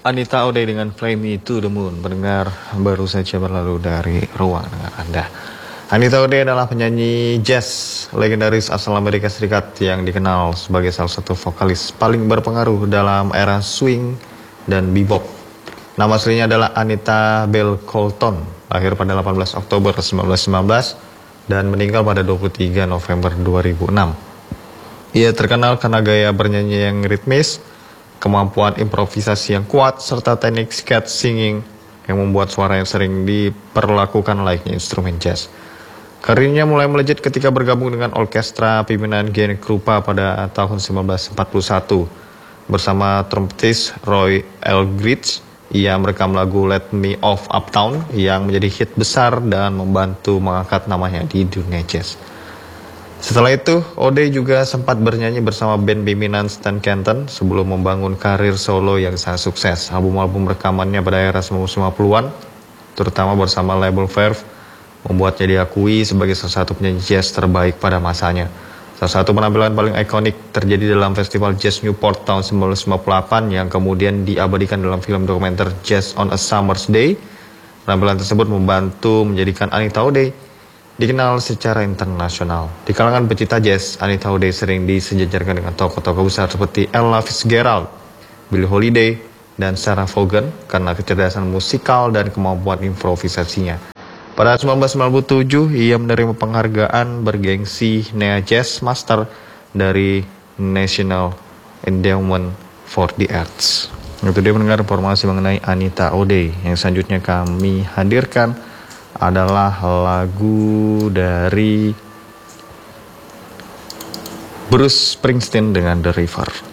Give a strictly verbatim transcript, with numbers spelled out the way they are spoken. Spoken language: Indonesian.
Anita O'Day dengan Fly Me to the Moon. Pendengar baru saja berlalu dari ruang dengar Anda. Anita O'Day adalah penyanyi jazz legendaris asal Amerika Serikat yang dikenal sebagai salah satu vokalis paling berpengaruh dalam era swing dan bebop. Nama aslinya adalah Anita Bell Colton, lahir pada delapan belas Oktober seribu sembilan ratus sembilan belas dan meninggal pada dua puluh tiga November dua ribu enam. Ia terkenal karena gaya bernyanyi yang ritmis, kemampuan improvisasi yang kuat, serta teknik scat singing yang membuat suara yang sering diperlakukan layaknya instrumen jazz. Karirnya mulai melejit ketika bergabung dengan orkestra pimpinan Gene Krupa pada tahun seribu sembilan ratus empat puluh satu. Bersama trompetis Roy Eldridge, ia merekam lagu Let Me Off Uptown yang menjadi hit besar dan membantu mengangkat namanya di dunia jazz. Setelah itu, O'Day juga sempat bernyanyi bersama band pimpinan Stan Kenton sebelum membangun karir solo yang sangat sukses. Album-album rekamannya pada era sembilan puluh lima puluhan, terutama bersama label Verve, membuatnya diakui sebagai salah satu penyanyi jazz terbaik pada masanya. Salah satu penampilan paling ikonik terjadi dalam Festival Jazz Newport tahun seribu sembilan ratus lima puluh delapan yang kemudian diabadikan dalam film dokumenter Jazz on a Summer's Day. Penampilan tersebut membantu menjadikan Anita O'Day dikenal secara internasional. Di kalangan pecinta jazz, Anita O'Day sering disejajarkan dengan tokoh-tokoh besar seperti Ella Fitzgerald, Billie Holiday, dan Sarah Vaughan karena kecerdasan musikal dan kemampuan improvisasinya. Pada seribu sembilan ratus sembilan puluh tujuh, ia menerima penghargaan bergengsi Nea Jazz Master dari National Endowment for the Arts. Itu dia mendengar informasi mengenai Anita O'Day. Yang selanjutnya kami hadirkan adalah lagu dari Bruce Springsteen dengan The River.